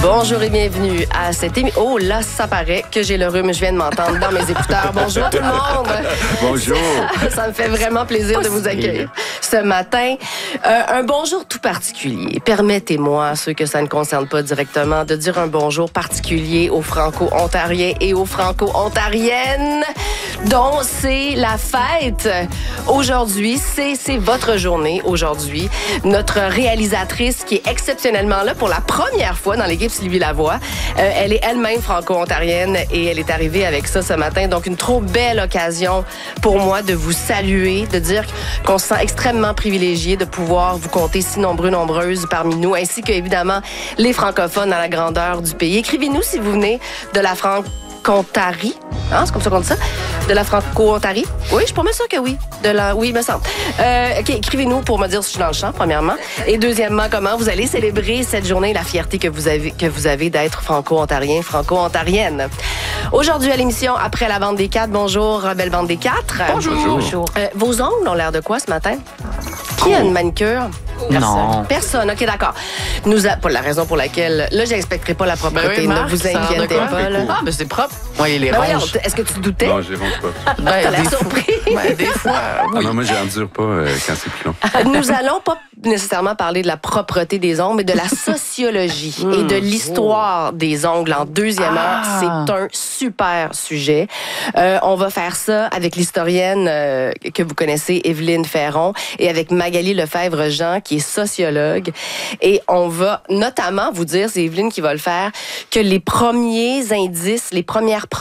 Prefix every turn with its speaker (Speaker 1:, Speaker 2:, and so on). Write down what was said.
Speaker 1: Bonjour et bienvenue à cette émission. Oh là, ça paraît que j'ai le rhume. Je viens de m'entendre dans mes écouteurs. Bonjour tout le monde.
Speaker 2: Bonjour.
Speaker 1: Ça me fait vraiment plaisir de vous accueillir ce matin. Un bonjour tout particulier. Permettez-moi, à ceux que ça ne concerne pas directement, de dire un bonjour particulier aux Franco-Ontariens et aux Franco-Ontariennes dont c'est la fête aujourd'hui. C'est votre journée aujourd'hui. Notre réalisatrice qui est exceptionnellement là pour la première fois dans l'équipe Sylvie Lavoie. Elle est elle-même franco-ontarienne et elle est arrivée avec ça ce matin. Donc, une trop belle occasion pour moi de vous saluer, de dire qu'on se sent extrêmement privilégié de pouvoir vous compter si nombreuses parmi nous, ainsi que, évidemment, les francophones à la grandeur du pays. Écrivez-nous si vous venez de la Franco-Ontarie. Hein, c'est comme ça qu'on dit ça? De la Franco-Ontarie? Oui, je suis pas mal sûre que oui. Oui, il me semble. OK, écrivez-nous pour me dire si je suis dans le champ, premièrement. Et deuxièmement, comment vous allez célébrer cette journée, la fierté que vous avez d'être franco-ontarien, franco-ontarienne. Aujourd'hui à l'émission, après la bande des 4, bonjour, belle bande des 4.
Speaker 2: Bonjour.
Speaker 1: Vos ongles ont l'air de quoi ce matin? Qui a une manicure?
Speaker 3: Non.
Speaker 1: Personne, OK, d'accord. Pas la raison pour laquelle... Là, j'expecterai pas la propreté.
Speaker 3: Marc,
Speaker 1: ne vous inquiétez pas. Là.
Speaker 3: Ah, mais c'est propre. Oui, les
Speaker 1: Voyons,
Speaker 3: ronges.
Speaker 1: est-ce que tu doutais?
Speaker 2: Non, je les ronge pas.
Speaker 1: T'as l'air
Speaker 3: des
Speaker 1: surpris.
Speaker 3: des fois, oui.
Speaker 2: Ah non, moi, j'endure pas quand c'est plus long.
Speaker 1: Nous allons pas nécessairement parler de la propreté des ongles, mais de la sociologie et de l'histoire des ongles en deuxième heure. C'est un super sujet. On va faire ça avec l'historienne que vous connaissez, Evelyne Ferron, et avec Magali Lefebvre-Jean, qui est sociologue. Et on va notamment vous dire, c'est Evelyne qui va le faire, que les premiers indices, les premières